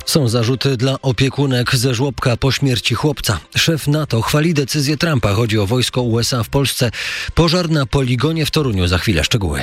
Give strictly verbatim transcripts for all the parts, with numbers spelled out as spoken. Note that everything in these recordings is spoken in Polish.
Są zarzuty dla opiekunek ze żłobka po śmierci chłopca. Szef NATO chwali decyzję Trumpa. Chodzi o wojsko U S A w Polsce. Pożar na poligonie w Toruniu. Za chwilę szczegóły.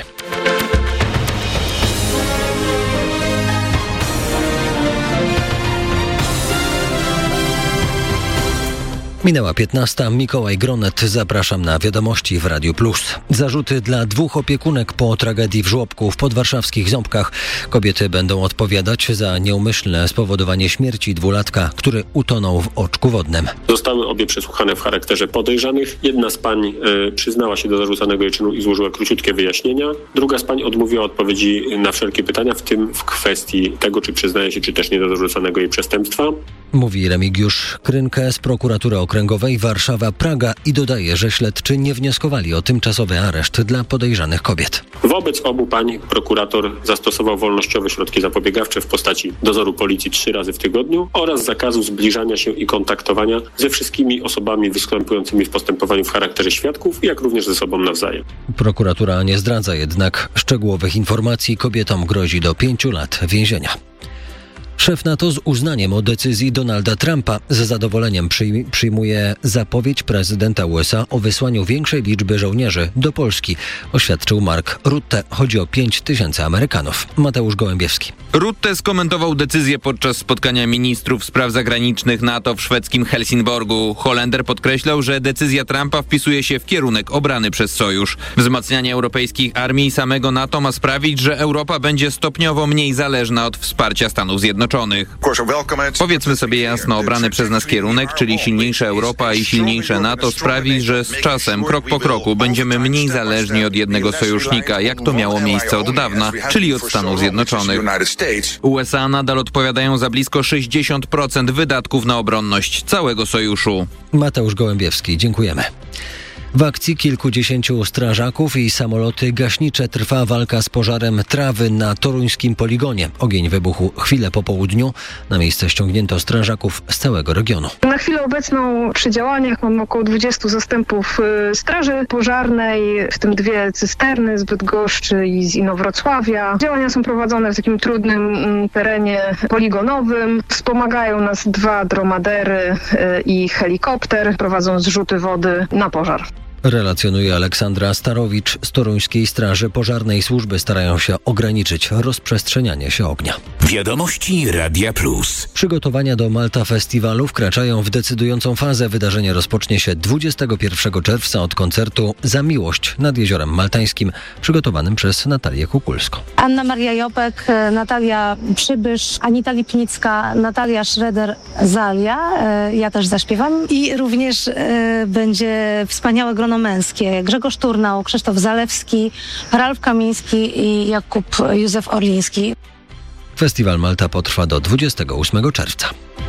Minęła piętnasta. Mikołaj Gronet. Zapraszam na Wiadomości w Radiu Plus. Zarzuty dla dwóch opiekunek po tragedii w żłobku w podwarszawskich Ząbkach. Kobiety będą odpowiadać za nieumyślne spowodowanie śmierci dwulatka, który utonął w oczku wodnym. Zostały obie przesłuchane w charakterze podejrzanych. Jedna z pań y, przyznała się do zarzucanego jej czynu i złożyła króciutkie wyjaśnienia. Druga z pań odmówiła odpowiedzi na wszelkie pytania, w tym w kwestii tego, czy przyznaje się, czy też nie do zarzucanego jej przestępstwa. Mówi Remigiusz Krynkę z prokuratury okręgowej Warszawa-Praga i dodaje, że śledczy nie wnioskowali o tymczasowy areszt dla podejrzanych kobiet. Wobec obu pań prokurator zastosował wolnościowe środki zapobiegawcze w postaci dozoru policji trzy razy w tygodniu oraz zakazu zbliżania się i kontaktowania ze wszystkimi osobami występującymi w postępowaniu w charakterze świadków, jak również ze sobą nawzajem. Prokuratura nie zdradza jednak szczegółowych informacji. Kobietom grozi do pięciu lat więzienia. Szef NATO z uznaniem o decyzji Donalda Trumpa z zadowoleniem przyjmuje zapowiedź prezydenta U S A o wysłaniu większej liczby żołnierzy do Polski, oświadczył Mark Rutte. Chodzi o pięć tysięcy Amerykanów. Mateusz Gołębiewski. Rutte skomentował decyzję podczas spotkania ministrów spraw zagranicznych NATO w szwedzkim Helsingborgu. Holender podkreślał, że decyzja Trumpa wpisuje się w kierunek obrany przez Sojusz. Wzmacnianie europejskich armii i samego NATO ma sprawić, że Europa będzie stopniowo mniej zależna od wsparcia Stanów Zjednoczonych. Powiedzmy sobie jasno, obrany przez nas kierunek, czyli silniejsza Europa i silniejsze NATO sprawi, że z czasem, krok po kroku, będziemy mniej zależni od jednego sojusznika, jak to miało miejsce od dawna, czyli od Stanów Zjednoczonych. U S A nadal odpowiadają za blisko sześćdziesiąt procent wydatków na obronność całego sojuszu. Mateusz Gołębiewski, dziękujemy. W akcji kilkudziesięciu strażaków i samoloty gaśnicze trwa walka z pożarem trawy na toruńskim poligonie. Ogień wybuchł chwilę po południu. Na miejsce ściągnięto strażaków z całego regionu. Na chwilę obecną przy działaniach mamy około dwudziestu zastępów straży pożarnej, w tym dwie cysterny z Bydgoszczy i z Inowrocławia. Działania są prowadzone w takim trudnym terenie poligonowym. Wspomagają nas dwa dromadery i helikopter. Prowadzą zrzuty wody na pożar. Relacjonuje Aleksandra Starowicz z Toruńskiej Straży Pożarnej. Służby starają się ograniczyć rozprzestrzenianie się ognia. Wiadomości Radia Plus. Przygotowania do Malta Festiwalu wkraczają w decydującą fazę. Wydarzenie rozpocznie się dwudziestego pierwszego czerwca od koncertu Za miłość nad Jeziorem Maltańskim, przygotowanym przez Natalię Kukulską. Anna Maria Jopek, Natalia Przybysz, Anita Lipnicka, Natalia Schroeder-Zalia. Ja też zaśpiewam i również będzie wspaniałe grono męskie. Grzegorz Turnał, Krzysztof Zalewski, Ralf Kamiński i Jakub Józef Orliński. Festiwal Malta potrwa do dwudziestego ósmego czerwca.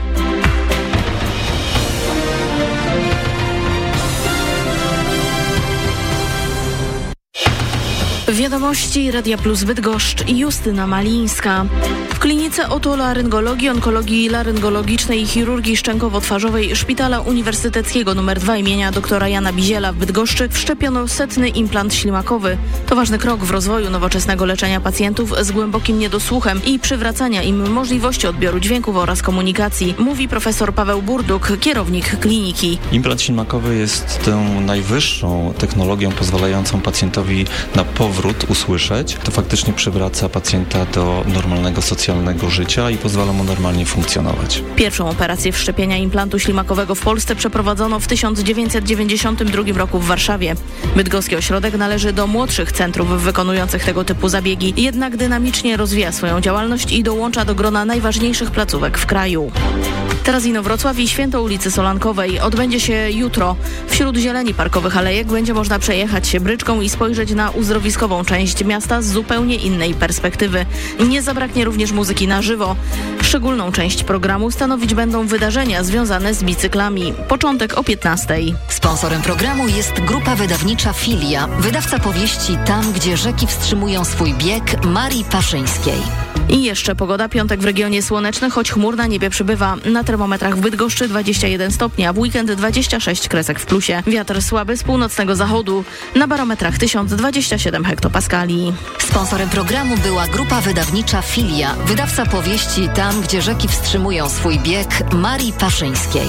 Wiadomości Radia Plus Bydgoszcz i Justyna Malińska. W klinice otolaryngologii, onkologii laryngologicznej i chirurgii szczękowo-twarzowej Szpitala Uniwersyteckiego nr dwa imienia doktora Jana Biziela w Bydgoszczy wszczepiono setny implant ślimakowy. To ważny krok w rozwoju nowoczesnego leczenia pacjentów z głębokim niedosłuchem i przywracania im możliwości odbioru dźwięków oraz komunikacji, mówi profesor Paweł Burduk, kierownik kliniki. Implant ślimakowy jest tą najwyższą technologią pozwalającą pacjentowi na powrót usłyszeć. To faktycznie przywraca pacjenta do normalnego, socjalnego życia i pozwala mu normalnie funkcjonować. Pierwszą operację wszczepienia implantu ślimakowego w Polsce przeprowadzono w tysiąc dziewięćset dziewięćdziesiątym drugim roku w Warszawie. Bydgoski ośrodek należy do młodszych centrów wykonujących tego typu zabiegi, jednak dynamicznie rozwija swoją działalność i dołącza do grona najważniejszych placówek w kraju. Teraz Inowrocław i Święto ulicy Solankowej odbędzie się jutro. Wśród zieleni parkowych alejek będzie można przejechać się bryczką i spojrzeć na uzdrowiskową część miasta z zupełnie innej perspektywy. Nie zabraknie również muzyki na żywo. Szczególną część programu stanowić będą wydarzenia związane z bicyklami. Początek o piętnastej. Sponsorem programu jest grupa wydawnicza Filia, wydawca powieści Tam, gdzie rzeki wstrzymują swój bieg Marii Paszyńskiej. I jeszcze pogoda. Piątek w regionie słoneczny, choć chmur na niebie przybywa. Na termometrach w Bydgoszczy dwadzieścia jeden stopni, a w weekend dwadzieścia sześć kresek w plusie. Wiatr słaby z północnego zachodu. Na barometrach tysiąc dwadzieścia siedem hektopaskali. Sponsorem programu była grupa wydawnicza Filia. Wydawca powieści Tam, gdzie rzeki wstrzymują swój bieg, Marii Paszyńskiej.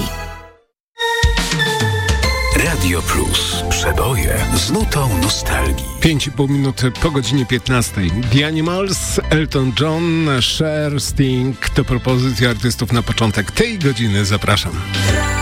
Radio Plus. Przeboje z nutą nostalgii. pięć i pół minuty po godzinie piętnastej. The Animals, Elton John, Cher, Sting to propozycja artystów na początek tej godziny. Zapraszam.